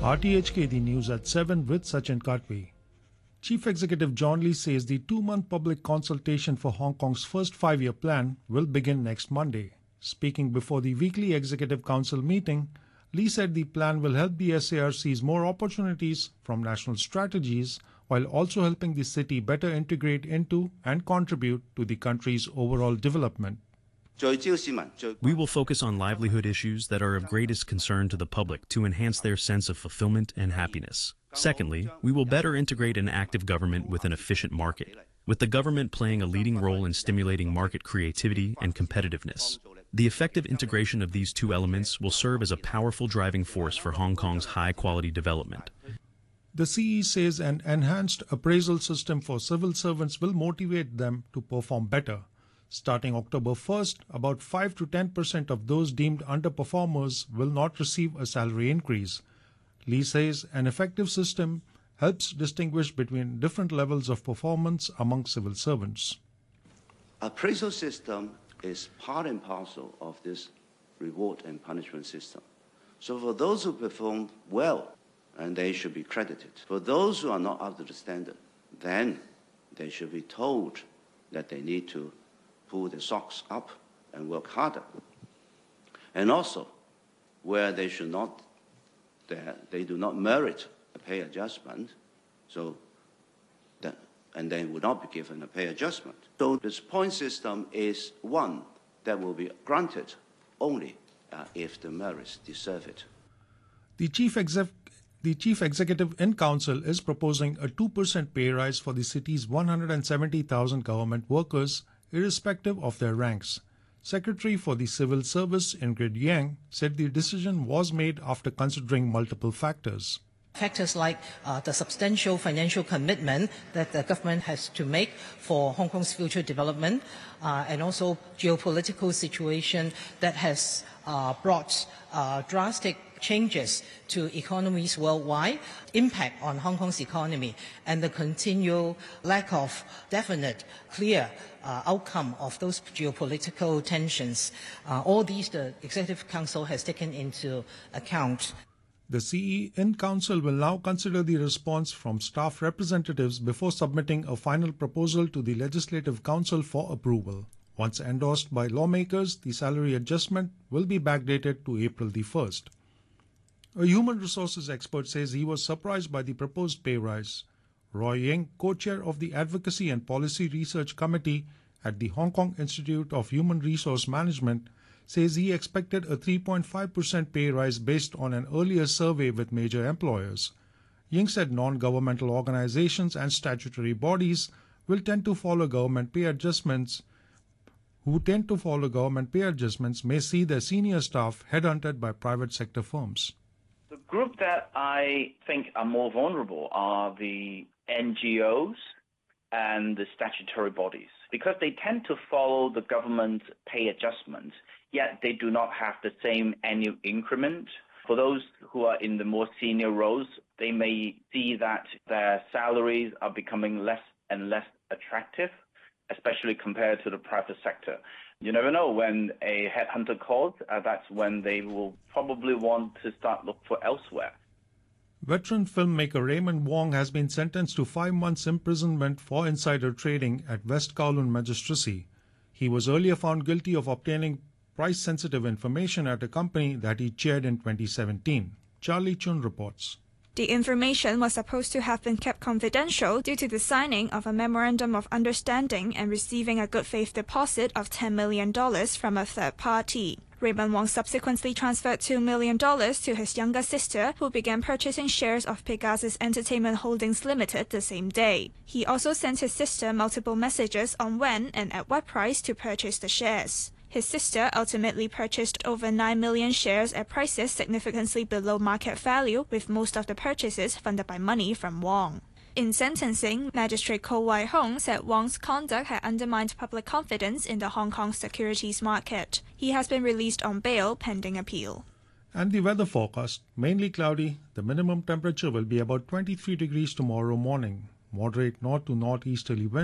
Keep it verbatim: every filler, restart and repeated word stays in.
R T H K, the news at seven with Sachin Katwi. Chief Executive John Lee says the two-month public consultation for Hong Kong's first five-year plan will begin next Monday. Speaking before the weekly Executive Council meeting, Lee said the plan will help the S A R seize more opportunities from national strategies while also helping the city better integrate into and contribute to the country's overall development. We will focus on livelihood issues that are of greatest concern to the public to enhance their sense of fulfillment and happiness. Secondly, we will better integrate an active government with an efficient market, with the government playing a leading role in stimulating market creativity and competitiveness. The effective integration of these two elements will serve as a powerful driving force for Hong Kong's high-quality development. The C E says an enhanced appraisal system for civil servants will motivate them to perform better. Starting October first, about five to ten percent of those deemed underperformers will not receive a salary increase. Lee says an effective system helps distinguish between different levels of performance among civil servants. Appraisal system is part and parcel of this reward and punishment system. So for those who perform well, and they should be credited. For those who are not up to the standard, then they should be told that they need to pull their socks up and work harder. And also, where they should not, they do not merit a pay adjustment, so that, and they would not be given a pay adjustment. So this point system is one that will be granted only uh, if the merits deserve it. The chief exec The Chief Executive in Council is proposing a two percent pay rise for the city's one hundred seventy thousand government workers, irrespective of their ranks. Secretary for the Civil Service, Ingrid Yang, said the decision was made after considering multiple factors. Factors like uh, the substantial financial commitment that the government has to make for Hong Kong's future development, uh, and also geopolitical situation that has uh, brought uh, drastic changes to economies worldwide, impact on Hong Kong's economy, and the continual lack of definite, clear uh, outcome of those geopolitical tensions. Uh, all these the Executive Council has taken into account. The C E in Council will now consider the response from staff representatives before submitting a final proposal to the Legislative Council for approval. Once endorsed by lawmakers, the salary adjustment will be backdated to April the first. A human resources expert says he was surprised by the proposed pay rise. Roy Ying, co-chair of the Advocacy and Policy Research Committee at the Hong Kong Institute of Human Resource Management, says he expected a three point five percent pay rise based on an earlier survey with major employers. Ying said non-governmental organizations and statutory bodies will tend to follow government pay adjustments, who tend to follow government pay adjustments may see their senior staff headhunted by private sector firms. The group that I think are more vulnerable are the N G Os and the statutory bodies, because they tend to follow the government pay adjustment, yet they do not have the same annual increment. For those who are in the more senior roles, they may see that their salaries are becoming less and less attractive, especially compared to the private sector. You never know, when a headhunter calls, uh, that's when they will probably want to start look for elsewhere. Veteran filmmaker Raymond Wong has been sentenced to five months imprisonment for insider trading at West Kowloon Magistracy. He was earlier found guilty of obtaining price-sensitive information at a company that he chaired in twenty seventeen. Charlie Chun reports. The information was supposed to have been kept confidential due to the signing of a Memorandum of Understanding and receiving a good faith deposit of ten million dollars from a third party. Raymond Wong subsequently transferred two million dollars to his younger sister, who began purchasing shares of Pegasus Entertainment Holdings Limited the same day. He also sent his sister multiple messages on when and at what price to purchase the shares. His sister ultimately purchased over nine million shares at prices significantly below market value, with most of the purchases funded by money from Wong. In sentencing, Magistrate Koh Wai Hong said Wong's conduct had undermined public confidence in the Hong Kong securities market. He has been released on bail pending appeal. And the weather forecast, mainly cloudy. The minimum temperature will be about twenty-three degrees tomorrow morning. Moderate north to northeasterly winds.